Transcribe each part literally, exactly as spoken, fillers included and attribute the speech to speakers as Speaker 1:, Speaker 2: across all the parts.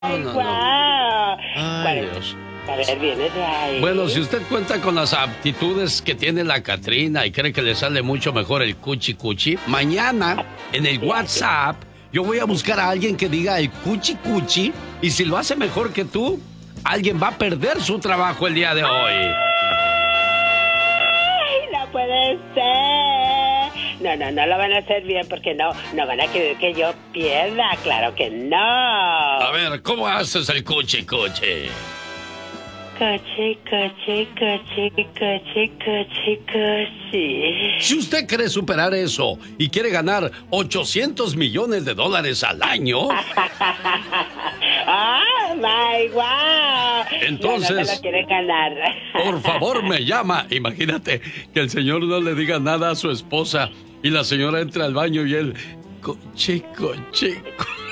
Speaker 1: Ay,
Speaker 2: no,
Speaker 1: guau.
Speaker 2: no. Ay,
Speaker 1: Bueno,
Speaker 2: Dios.
Speaker 1: a ver, viene de ahí.
Speaker 2: Bueno, si usted cuenta con las aptitudes que tiene la Catrina y cree que le sale mucho mejor el cuchi cuchi, mañana en el WhatsApp yo voy a buscar a alguien que diga el cuchi cuchi y si lo hace mejor que tú, alguien va a perder su trabajo el día de hoy.
Speaker 1: Ay, no puede ser. No, no, no lo van a hacer bien porque no, no van a querer que yo pierda, claro que no.
Speaker 2: A ver, ¿cómo haces el cuchi cuchi?
Speaker 1: Coche, coche, coche, coche, coche, coche.
Speaker 2: Si usted quiere superar eso y quiere ganar ochocientos millones de dólares al año...
Speaker 1: ¡Oh, my wow!
Speaker 2: Entonces,
Speaker 1: no, no se lo quiere ganar.
Speaker 2: Por favor, me llama. Imagínate que el señor no le diga nada a su esposa y la señora entra al baño y él... Coche, coche, coche.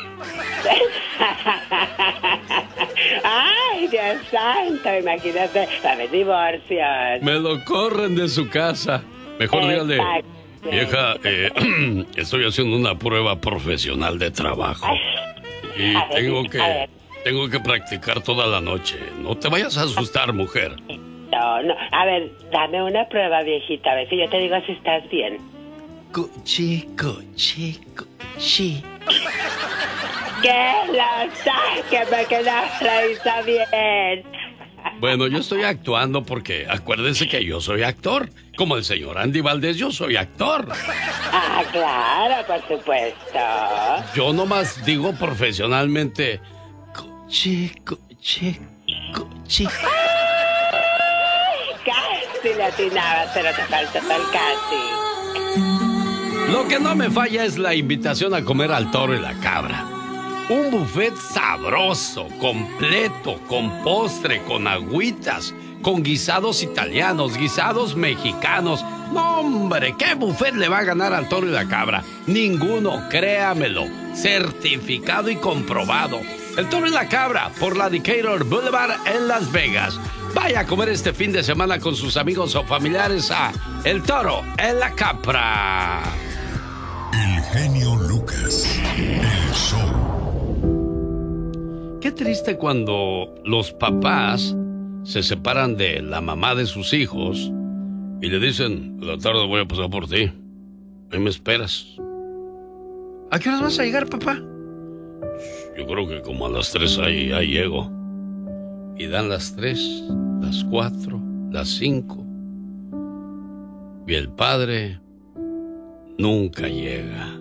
Speaker 1: Ay, Dios santo, imagínate, a ver, divorcios.
Speaker 2: Me lo corren de su casa. Mejor dígale,
Speaker 1: Exacto.
Speaker 2: vieja, eh, estoy haciendo una prueba profesional de trabajo. Y
Speaker 1: A ver,
Speaker 2: tengo
Speaker 1: a
Speaker 2: que,
Speaker 1: ver.
Speaker 2: tengo que practicar toda la noche. No te vayas a asustar, mujer.
Speaker 1: No, no, a ver, dame una prueba, viejita, a ver si yo te digo si estás bien.
Speaker 2: Cuchi, cuchi, cuchi.
Speaker 1: ¡Que lo saque porque no lo hizo bien!
Speaker 2: Bueno, yo estoy actuando porque acuérdese que yo soy actor. Como el señor Andy Valdés, yo soy actor.
Speaker 1: Ah, claro, por supuesto.
Speaker 2: Yo nomás digo profesionalmente... Cuchi, cuchi, cuchi.
Speaker 1: Casi le atinabas, pero te faltó el casi.
Speaker 2: Lo que no me falla es la invitación a comer al toro y la cabra. Un buffet sabroso, completo, con postre, con agüitas, con guisados italianos, guisados mexicanos. No, hombre, ¿qué buffet le va a ganar al toro y la cabra? Ninguno, créamelo. Certificado y comprobado. El toro y la cabra por la Decatur Boulevard en Las Vegas. Vaya a comer este fin de semana con sus amigos o familiares a El Toro en la Capra.
Speaker 3: El genio Lucas, el show.
Speaker 2: Qué triste cuando los papás se separan de la mamá de sus hijos y le dicen, a la tarde voy a pasar por ti. Ahí me esperas. ¿A qué horas vas a llegar, papá? Yo creo que como a las tres ahí, ahí llego. Y dan las tres, las cuatro, las cinco. Y el padre nunca llega.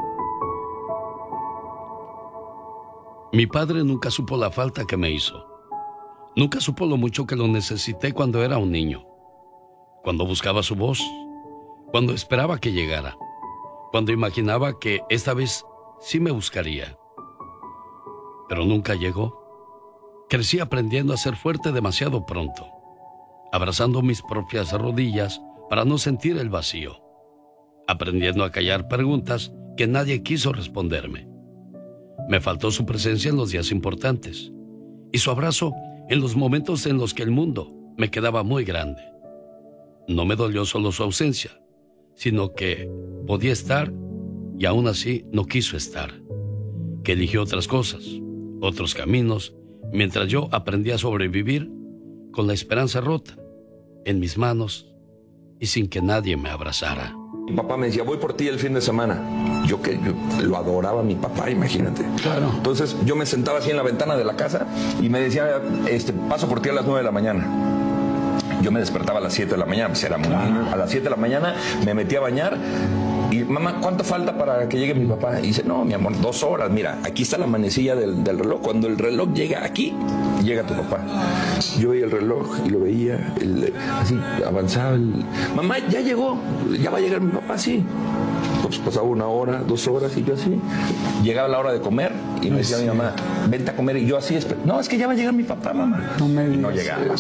Speaker 2: Mi padre nunca supo la falta que me hizo. Nunca supo lo mucho que lo necesité cuando era un niño. Cuando buscaba su voz. Cuando esperaba que llegara. Cuando imaginaba que esta vez sí me buscaría. Pero nunca llegó. Crecí aprendiendo a ser fuerte demasiado pronto. Abrazando mis propias rodillas para no sentir el vacío. Aprendiendo a callar preguntas que nadie quiso responderme. Me faltó su presencia en los días importantes y su abrazo en los momentos en los que el mundo me quedaba muy grande. No me dolió solo su ausencia, sino que podía estar y aún así no quiso estar. Que eligió otras cosas, otros caminos, mientras yo aprendía a sobrevivir con la esperanza rota en mis manos y sin que nadie me abrazara.
Speaker 4: Mi papá me decía, voy por ti el fin de semana. Yo que yo lo adoraba a mi papá, imagínate. Claro. Entonces yo me sentaba así en la ventana de la casa y me decía, este, paso por ti a las nueve de la mañana. Yo me despertaba a las siete de la mañana, pues era muy niño. A las siete de la mañana me metí a bañar y, mamá, ¿cuánto falta para que llegue mi papá? Y dice, no, mi amor, dos horas. Mira, aquí está la manecilla del, del reloj. Cuando el reloj llega aquí, llega tu papá. Yo veía el reloj y lo veía, el, así avanzaba. El, mamá, ya llegó, ya va a llegar mi papá, sí. Pues pasaba una hora, dos horas y yo así. Llegaba la hora de comer y me decía mi mamá, vente a comer. Y yo así, no, es que ya va a llegar mi papá, mamá. No me digas. Y no llegaba.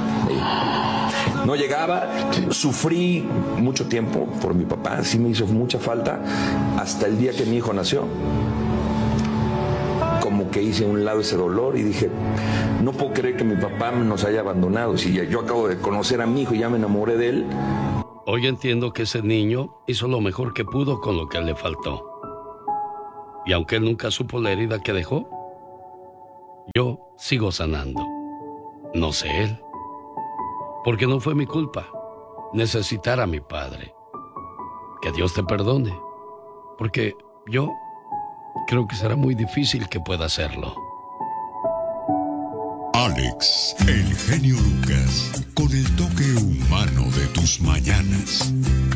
Speaker 4: No llegaba, sufrí mucho tiempo por mi papá, sí me hizo mucha falta, hasta el día que mi hijo nació. Como que hice a un lado ese dolor y dije, no puedo creer que mi papá nos haya abandonado. Si yo acabo de conocer a mi hijo y ya me enamoré de él.
Speaker 2: Hoy entiendo que ese niño hizo lo mejor que pudo con lo que le faltó. Y aunque él nunca supo la herida que dejó, Yo sigo sanando. No sé él. Porque no fue mi culpa necesitar a mi padre. Que Dios te perdone. Porque yo creo que será muy difícil que pueda hacerlo.
Speaker 3: Alex, el genio Lucas, con el toque humano de tus mañanas.